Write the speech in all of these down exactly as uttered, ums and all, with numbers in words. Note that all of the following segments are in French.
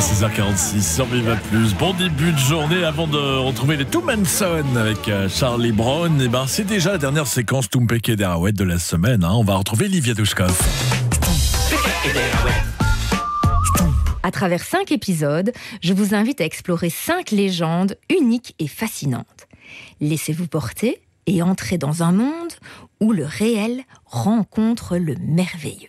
six heures quarante-six sur Viva Plus. Bon début de journée avant de retrouver les Toommanson avec Charlie Brown. Et ben, c'est déjà la dernière séquence Toumpeke et Derawet de la semaine. Hein. On va retrouver Livia Douchkov. À travers cinq épisodes, je vous invite à explorer cinq légendes uniques et fascinantes. Laissez-vous porter et entrez dans un monde où le réel rencontre le merveilleux.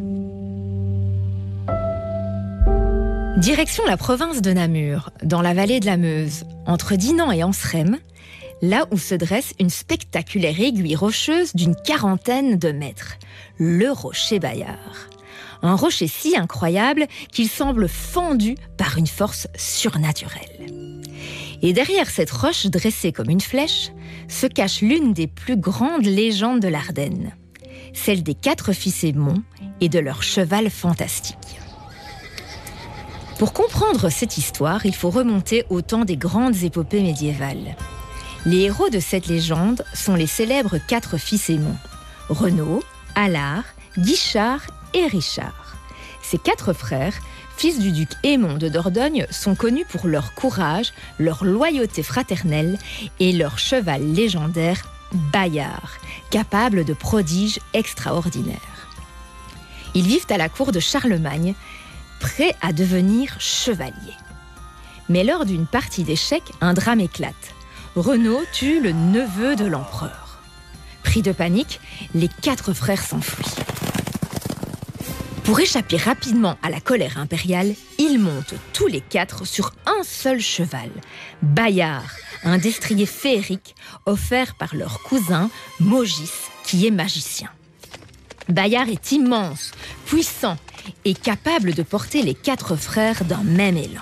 Direction la province de Namur, dans la vallée de la Meuse, entre Dinan et Anseremme, là où se dresse une spectaculaire aiguille rocheuse d'une quarantaine de mètres, le rocher Bayard. Un rocher si incroyable qu'il semble fendu par une force surnaturelle. Et derrière cette roche dressée comme une flèche, se cache l'une des plus grandes légendes de l'Ardenne, celle des quatre fils Aymon et de leur cheval fantastique. Pour comprendre cette histoire, il faut remonter au temps des grandes épopées médiévales. Les héros de cette légende sont les célèbres quatre fils Aymon, Renaud, Allard, Guichard et Richard. Ces quatre frères, fils du duc Aymon de Dordogne, sont connus pour leur courage, leur loyauté fraternelle et leur cheval légendaire Bayard, capable de prodiges extraordinaires. Ils vivent à la cour de Charlemagne, prêts à devenir chevaliers. Mais lors d'une partie d'échecs, un drame éclate. Renaud tue le neveu de l'empereur. Pris de panique, les quatre frères s'enfuient. Pour échapper rapidement à la colère impériale, ils montent tous les quatre sur un seul cheval, Bayard, un destrier féerique offert par leur cousin Mogis, qui est magicien. Bayard est immense, puissant et capable de porter les quatre frères d'un même élan.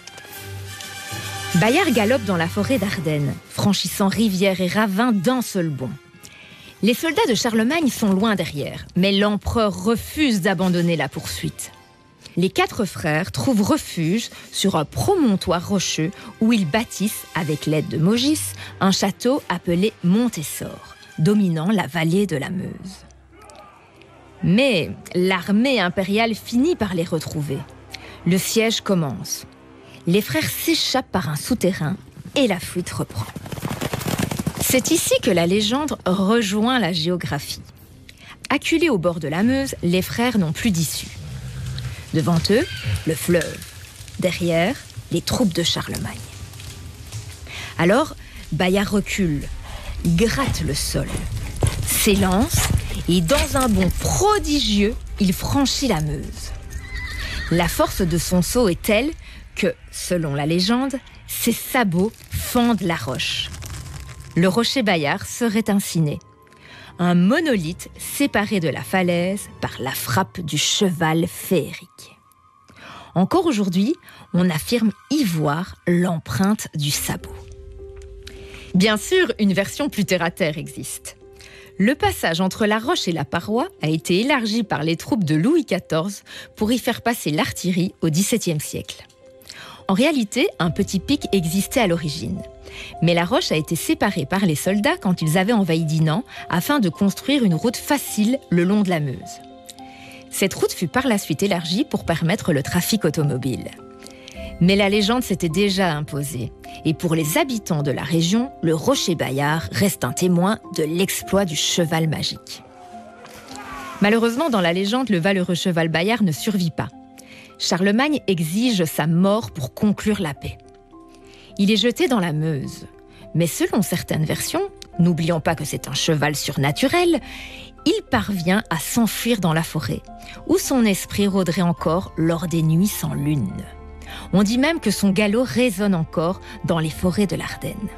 Bayard galope dans la forêt d'Ardennes, franchissant rivières et ravins d'un seul bond. Les soldats de Charlemagne sont loin derrière, mais l'empereur refuse d'abandonner la poursuite. Les quatre frères trouvent refuge sur un promontoire rocheux où ils bâtissent, avec l'aide de Mogis, un château appelé Montessor, dominant la vallée de la Meuse. Mais l'armée impériale finit par les retrouver. Le siège commence. Les frères s'échappent par un souterrain et la fuite reprend. C'est ici que la légende rejoint la géographie. Acculés au bord de la Meuse, les frères n'ont plus d'issue. Devant eux, le fleuve. Derrière, les troupes de Charlemagne. Alors, Bayard recule, gratte le sol, s'élance et dans un bond prodigieux, il franchit la Meuse. La force de son saut est telle que, selon la légende, ses sabots fendent la roche. Le rocher Bayard serait ainsi né, un monolithe séparé de la falaise par la frappe du cheval féerique. Encore aujourd'hui, on affirme y voir l'empreinte du sabot. Bien sûr, une version plus terre-à-terre existe. Le passage entre la roche et la paroi a été élargi par les troupes de Louis quatorze pour y faire passer l'artillerie au dix-septième siècle. En réalité, un petit pic existait à l'origine. Mais la roche a été séparée par les soldats quand ils avaient envahi Dinan afin de construire une route facile le long de la Meuse. Cette route fut par la suite élargie pour permettre le trafic automobile. Mais la légende s'était déjà imposée. Et pour les habitants de la région, le rocher Bayard reste un témoin de l'exploit du cheval magique. Malheureusement, dans la légende, le valeureux cheval Bayard ne survit pas. Charlemagne exige sa mort pour conclure la paix. Il est jeté dans la Meuse. Mais selon certaines versions, n'oublions pas que c'est un cheval surnaturel, il parvient à s'enfuir dans la forêt, où son esprit rôderait encore lors des nuits sans lune. On dit même que son galop résonne encore dans les forêts de l'Ardenne.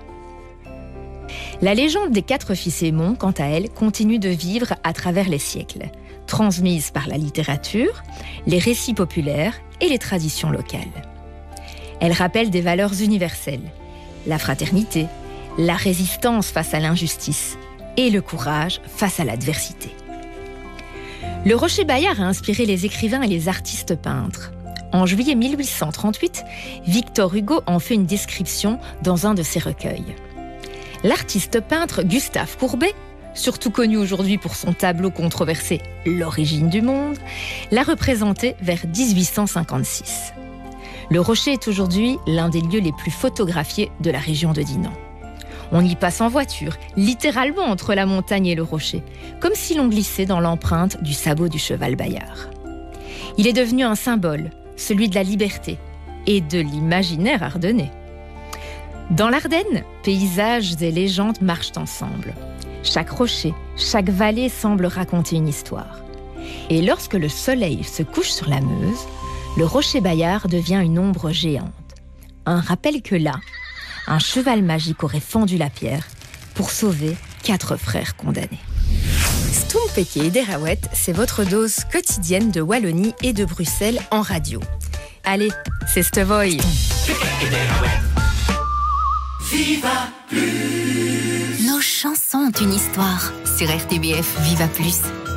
La légende des quatre fils Aymon, quant à elle, continue de vivre à travers les siècles, transmise par la littérature, les récits populaires et les traditions locales. Elle rappelle des valeurs universelles, la fraternité, la résistance face à l'injustice et le courage face à l'adversité. Le rocher Bayard a inspiré les écrivains et les artistes peintres. En juillet mille huit cent trente-huit, Victor Hugo en fait une description dans un de ses recueils. L'artiste peintre Gustave Courbet, surtout connu aujourd'hui pour son tableau controversé « L'origine du monde », l'a représenté vers mille huit cent cinquante-six. Le rocher est aujourd'hui l'un des lieux les plus photographiés de la région de Dinan. On y passe en voiture, littéralement entre la montagne et le rocher, comme si l'on glissait dans l'empreinte du sabot du cheval Bayard. Il est devenu un symbole, celui de la liberté et de l'imaginaire ardennais. Dans l'Ardenne, paysages et légendes marchent ensemble. Chaque rocher, chaque vallée semble raconter une histoire. Et lorsque le soleil se couche sur la Meuse, le rocher Bayard devient une ombre géante. Un rappel que là, un cheval magique aurait fendu la pierre pour sauver quatre frères condamnés. Stumpeke et Derawet, c'est votre dose quotidienne de Wallonie et de Bruxelles en radio. Allez, c'est Stevoy. Viva Plus. Nos chansons ont une histoire sur R T B F Viva Plus.